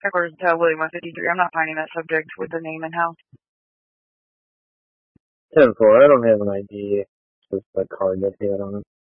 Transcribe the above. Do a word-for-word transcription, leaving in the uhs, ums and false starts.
Headquarters Hotel William one fifty-three. I'm not finding that subject with the name and house. ten four, I don't have an I D. It's just a card that he had on it.